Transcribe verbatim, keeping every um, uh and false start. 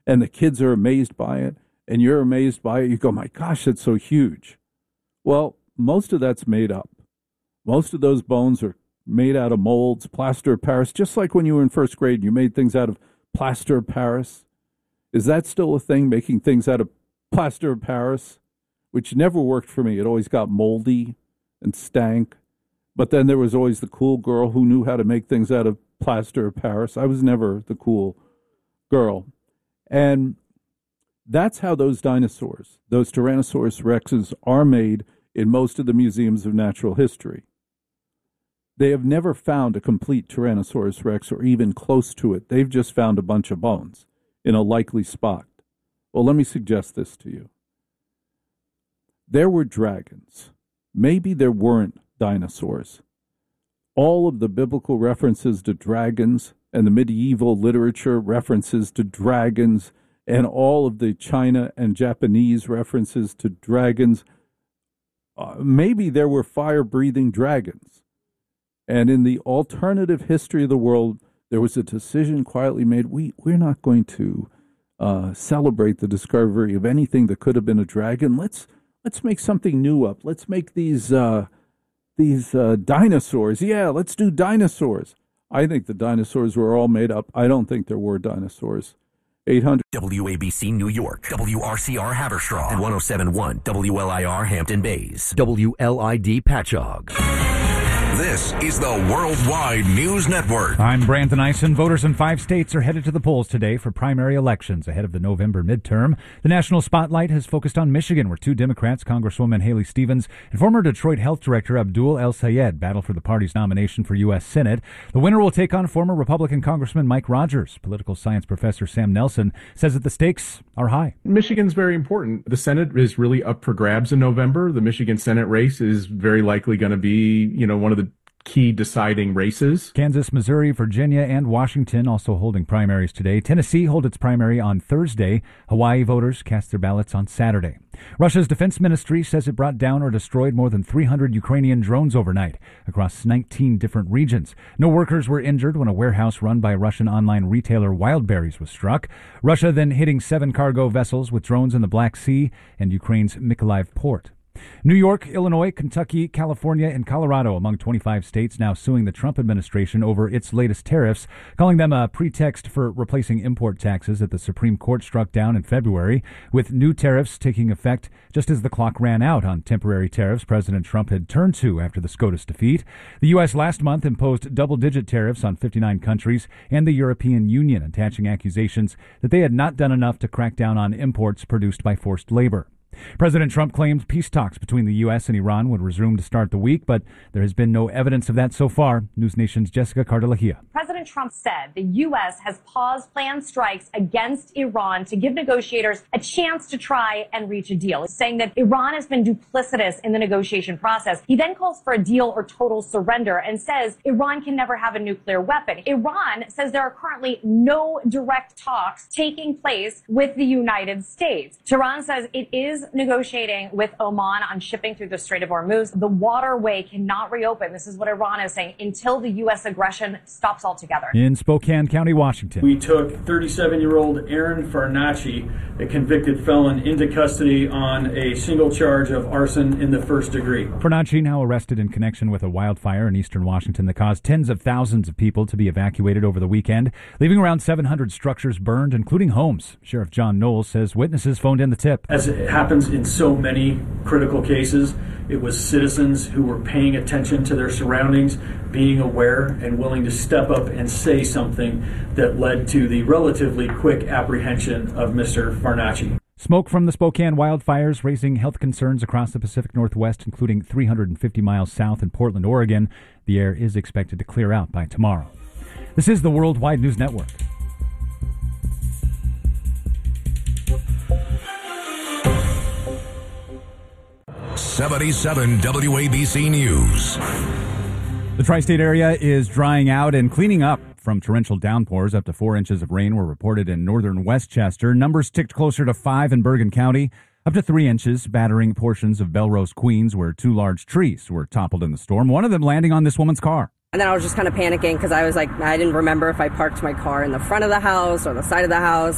and the kids are amazed by it, and you're amazed by it. You go, my gosh, it's so huge. Well, most of that's made up. Most of those bones are made out of molds, plaster of Paris, just like when you were in first grade, you made things out of plaster of Paris. Is that still a thing, making things out of plaster of Paris? Which never worked for me. It always got moldy and stank. But then there was always the cool girl who knew how to make things out of plaster of Paris. I was never the cool girl. And that's how those dinosaurs, those Tyrannosaurus rexes, are made in most of the museums of natural history. They have never found a complete Tyrannosaurus rex or even close to it. They've just found a bunch of bones in a likely spot. Well, let me suggest this to you. There were dragons. Maybe there weren't dinosaurs. All of the biblical references to dragons and the medieval literature references to dragons and all of the China and Japanese references to dragons, uh, maybe there were fire-breathing dragons. And in the alternative history of the world, there was a decision quietly made, we, we're not going to uh, celebrate the discovery of anything that could have been a dragon. Let's let's make something new up. Let's make these uh, these uh, dinosaurs. Yeah, let's do dinosaurs. I think the dinosaurs were all made up. I don't think there were dinosaurs. eight hundred W A B C New York, W R C R Haverstraw, and one oh seven point one W L I R Hampton Bays, W L I D Patchogue. This is the Worldwide News Network. I'm Brandon Eisen. Voters in five states are headed to the polls today for primary elections ahead of the November midterm. The national spotlight has focused on Michigan, where two Democrats, Congresswoman Haley Stevens and former Detroit Health Director Abdul El-Sayed, battle for the party's nomination for U S Senate. The winner will take on former Republican Congressman Mike Rogers. Political science professor Sam Nelson says that the stakes are high. Michigan's very important. The Senate is really up for grabs in November. The Michigan Senate race is very likely going to be, you know, one of the key deciding races. Kansas, Missouri, Virginia, and Washington also holding primaries today. Tennessee holds its primary on Thursday. Hawaii voters cast their ballots on Saturday. Russia's defense ministry says it brought down or destroyed more than three hundred Ukrainian drones overnight across nineteen different regions. No workers were injured when a warehouse run by Russian online retailer Wildberries was struck. Russia then hitting seven cargo vessels with drones in the Black Sea and Ukraine's Mykolaiv port. New York, Illinois, Kentucky, California, and Colorado among twenty-five states now suing the Trump administration over its latest tariffs, calling them a pretext for replacing import taxes that the Supreme Court struck down in February, with new tariffs taking effect just as the clock ran out on temporary tariffs President Trump had turned to after the SCOTUS defeat. The U S last month imposed double-digit tariffs on fifty-nine countries and the European Union, attaching accusations that they had not done enough to crack down on imports produced by forced labor. President Trump claimed peace talks between the U S and Iran would resume to start the week, but there has been no evidence of that so far. News Nation's Jessica Cardalahia. President Trump said the U S has paused planned strikes against Iran to give negotiators a chance to try and reach a deal, saying that Iran has been duplicitous in the negotiation process. He then calls for a deal or total surrender and says Iran can never have a nuclear weapon. Iran says there are currently no direct talks taking place with the United States. Tehran says it is negotiating with Oman on shipping through the Strait of Hormuz. The waterway cannot reopen. This is what Iran is saying, until the U S aggression stops altogether. In Spokane County, Washington. We took thirty-seven-year-old Aaron Farnacci, a convicted felon, into custody on a single charge of arson in the first degree. Farnacci now arrested in connection with a wildfire in eastern Washington that caused tens of thousands of people to be evacuated over the weekend, leaving around seven hundred structures burned, including homes. Sheriff John Knowles says witnesses phoned in the tip. As it happens in so many critical cases, it was citizens who were paying attention to their surroundings, being aware and willing to step up and say something that led to the relatively quick apprehension of Mister Farnacci. Smoke from the Spokane wildfires raising health concerns across the Pacific Northwest, including three hundred fifty miles south in Portland, Oregon. The air is expected to clear out by tomorrow. This is the Worldwide News Network. seventy-seven W A B C News. The tri-state area is drying out and cleaning up from torrential downpours. Up to four inches of rain were reported in northern Westchester. Numbers ticked closer to five in Bergen County. Up to three inches, battering portions of Belrose, Queens, where two large trees were toppled in the storm, one of them landing on this woman's car. And then I was just kind of panicking because I was like, I didn't remember if I parked my car in the front of the house or the side of the house.